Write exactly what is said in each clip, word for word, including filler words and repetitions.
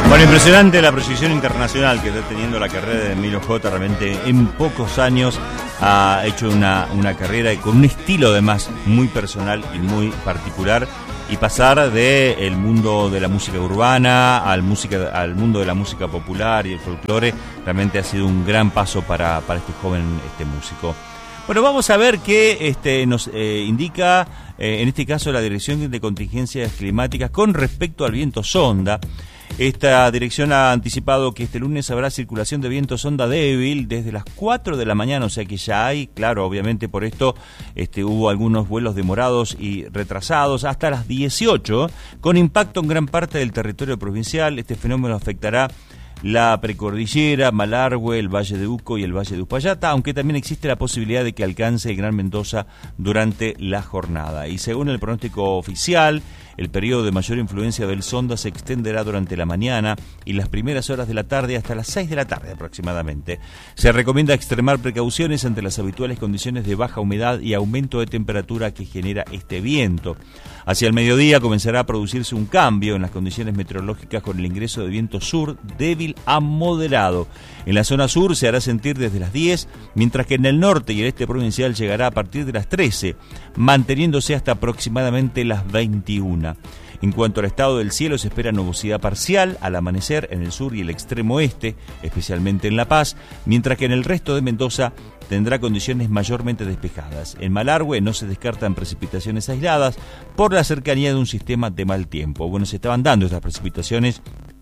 Bueno, impresionante la proyección internacional que está teniendo la carrera de Emilio J. Realmente en pocos años ha hecho una, una carrera con un estilo además muy personal y muy particular, y pasar de el mundo de la música urbana al música al mundo de la música popular y el folclore realmente ha sido un gran paso para, para este joven este músico. Bueno, vamos a ver qué este, nos eh, indica eh, en este caso la Dirección de Contingencias Climáticas con respecto al viento sonda. Esta dirección ha anticipado que este lunes habrá circulación de viento sonda débil desde las cuatro de la mañana, o sea que ya hay, claro, obviamente por esto este, hubo algunos vuelos demorados y retrasados, hasta las dieciocho, con impacto en gran parte del territorio provincial. Este fenómeno afectará la precordillera, Malargüe, el Valle de Uco y el Valle de Uspallata, aunque también existe la posibilidad de que alcance el Gran Mendoza durante la jornada. Y según el pronóstico oficial, el periodo de mayor influencia del sonda se extenderá durante la mañana y las primeras horas de la tarde hasta las seis de la tarde aproximadamente. Se recomienda extremar precauciones ante las habituales condiciones de baja humedad y aumento de temperatura que genera este viento. Hacia el mediodía comenzará a producirse un cambio en las condiciones meteorológicas con el ingreso de viento sur débil a moderado. En la zona sur se hará sentir desde las diez, mientras que en el norte y el este provincial llegará a partir de las trece, manteniéndose hasta aproximadamente las veintiuna. En cuanto al estado del cielo, se espera nubosidad parcial al amanecer en el sur y el extremo oeste, especialmente en La Paz, mientras que en el resto de Mendoza tendrá condiciones mayormente despejadas. En Malargüe no se descartan precipitaciones aisladas por la cercanía de un sistema de mal tiempo. Bueno, se estaban dando estas precipitaciones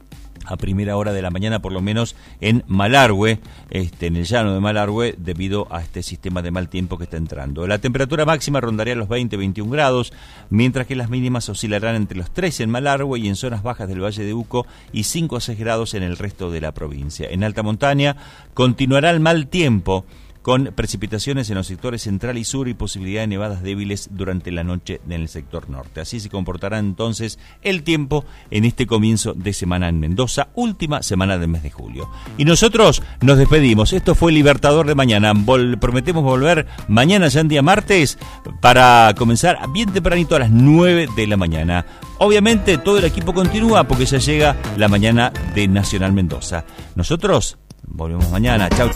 a primera hora de la mañana, por lo menos en Malargüe, este, en el llano de Malargüe, debido a este sistema de mal tiempo que está entrando. La temperatura máxima rondaría los veinte a veintiún grados, mientras que las mínimas oscilarán entre los trece en Malargüe y en zonas bajas del Valle de Uco y cinco a seis grados en el resto de la provincia. En alta montaña continuará el mal tiempo, con precipitaciones en los sectores central y sur y posibilidad de nevadas débiles durante la noche en el sector norte. Así se comportará entonces el tiempo en este comienzo de semana en Mendoza, última semana del mes de julio. Y nosotros nos despedimos. Esto fue Libertador de Mañana. Vol- prometemos volver mañana, ya en día martes, para comenzar bien tempranito a las nueve de la mañana. Obviamente todo el equipo continúa porque ya llega la mañana de Nacional Mendoza. Nosotros volvemos mañana. Chau, chau.